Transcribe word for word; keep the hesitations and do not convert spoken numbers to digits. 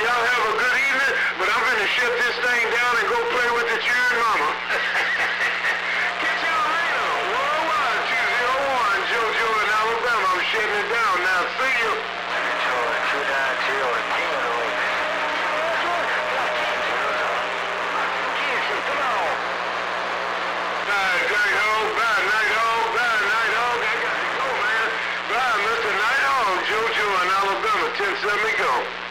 Y'all have a good evening, but I'm gonna shut this thing down and go play with the cheering mama. Catch y'all later. Worldwide two zero one, JoJo in Alabama. I'm shutting it down now. See you. two nine zero, come on. Bye, Nighthawk. Bye, Nighthawk. Bye, Nighthawk. I got to go, man. Bye, Mister Nighthawk. JoJo in Alabama. ten seven, go.